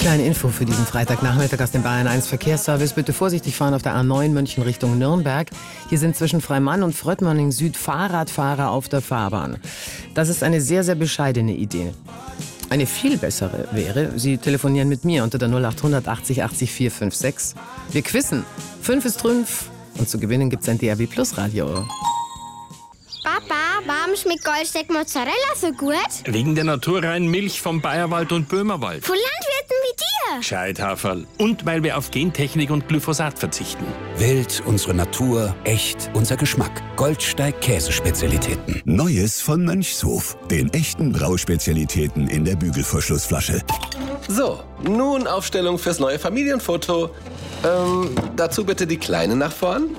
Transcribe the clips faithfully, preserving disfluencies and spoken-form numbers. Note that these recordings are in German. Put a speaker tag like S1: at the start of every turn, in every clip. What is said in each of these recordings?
S1: kleine Info für diesen Freitagnachmittag aus dem Bayern eins Verkehrsservice. Bitte vorsichtig fahren auf der A neun München Richtung Nürnberg. Hier sind zwischen Freimann und Fröttmanning Süd Fahrradfahrer auf der Fahrbahn. Das ist eine sehr, sehr bescheidene Idee. Eine viel bessere wäre, Sie telefonieren mit mir unter der null acht hundert achtzig achtzig vier fünf sechs. Wir quissen. Fünf ist Trümpf. Und zu gewinnen gibt's ein D R B Plus Radio.
S2: Papa, warum schmeckt Goldsteak Mozzarella so gut?
S3: Wegen der naturreinen Milch vom Bayerwald und Böhmerwald.
S2: Von Landwirten wie dir.
S3: Scheithaferl. Und weil wir auf Gentechnik und Glyphosat verzichten.
S4: Wild, unsere Natur, echt, unser Geschmack. Goldsteig Käsespezialitäten.
S5: Neues von Mönchshof. Den echten Brauspezialitäten in der Bügelverschlussflasche.
S6: So, nun Aufstellung fürs neue Familienfoto. Ähm, dazu bitte die Kleine nach vorn.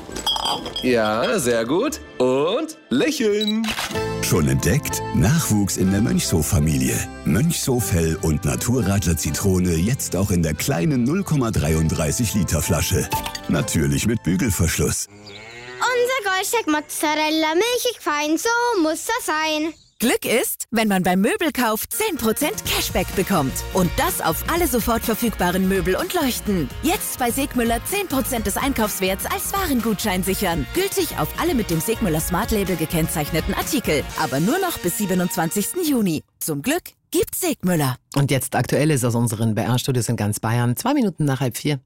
S6: Ja, sehr gut. Und lächeln.
S5: Schon entdeckt? Nachwuchs in der Mönchshof-Familie. Mönchshof Hell und Naturradler Zitrone jetzt auch in der kleinen null Komma dreiunddreißig Liter Flasche. Natürlich mit Bügelverschluss.
S2: Unser Goldsteak Mozzarella, milchig fein, so muss das sein.
S7: Glück ist, wenn man beim Möbelkauf zehn Prozent Cashback bekommt. Und das auf alle sofort verfügbaren Möbel und Leuchten. Jetzt bei Segmüller zehn Prozent des Einkaufswerts als Warengutschein sichern. Gültig auf alle mit dem Segmüller Smart Label gekennzeichneten Artikel. Aber nur noch bis siebenundzwanzigsten Juni. Zum Glück gibt's Segmüller.
S1: Und jetzt Aktuelles aus unseren B R-Studios in ganz Bayern. Zwei Minuten nach halb vier.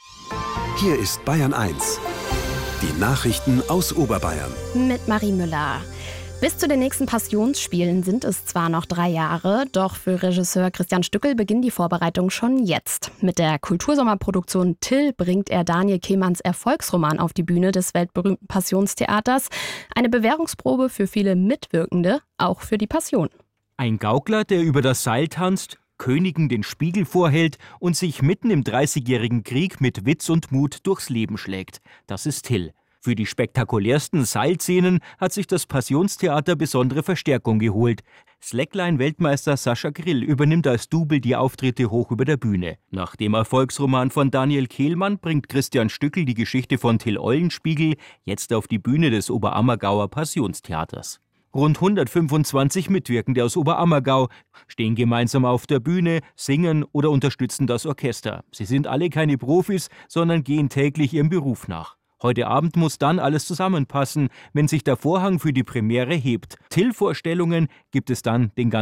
S8: Hier ist Bayern eins. Die Nachrichten aus Oberbayern.
S9: Mit Marie Müller. Bis zu den nächsten Passionsspielen sind es zwar noch drei Jahre, doch für Regisseur Christian Stückel beginnen die Vorbereitungen schon jetzt. Mit der Kultursommerproduktion Till bringt er Daniel Kehlmanns Erfolgsroman auf die Bühne des weltberühmten Passionstheaters. Eine Bewährungsprobe für viele Mitwirkende, auch für die Passion.
S10: Ein Gaukler, der über das Seil tanzt, Königen den Spiegel vorhält und sich mitten im Dreißigjährigen Krieg mit Witz und Mut durchs Leben schlägt. Das ist Till. Für die spektakulärsten Seilszenen hat sich das Passionstheater besondere Verstärkung geholt. Slackline-Weltmeister Sascha Grill übernimmt als Double die Auftritte hoch über der Bühne. Nach dem Erfolgsroman von Daniel Kehlmann bringt Christian Stückel die Geschichte von Till Eulenspiegel jetzt auf die Bühne des Oberammergauer Passionstheaters. Rund hundertfünfundzwanzig Mitwirkende aus Oberammergau stehen gemeinsam auf der Bühne, singen oder unterstützen das Orchester. Sie sind alle keine Profis, sondern gehen täglich ihrem Beruf nach. Heute Abend muss dann alles zusammenpassen, wenn sich der Vorhang für die Premiere hebt. Till-Vorstellungen gibt es dann den ganzen